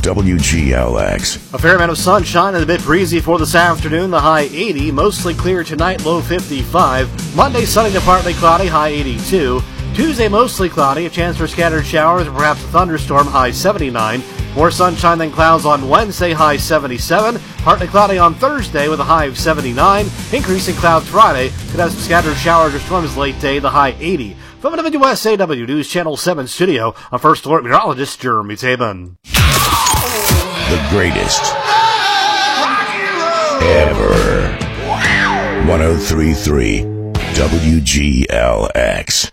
WGLX. A fair amount of sunshine and a bit breezy for this afternoon. The high 80. Mostly clear tonight, low 55. Monday, sunny to partly cloudy, high 82. Tuesday, mostly cloudy, a chance for scattered showers and perhaps a thunderstorm, high 79. More sunshine than clouds on Wednesday, high 77. Partly cloudy on Thursday with a high of 79. Increasing clouds Friday. Could have some scattered showers or storms late day, the high 80. From the WSAW News Channel 7 studio, I'm First Alert Meteorologist Jeremy Tabin. The greatest ever. 103.3 WGLX.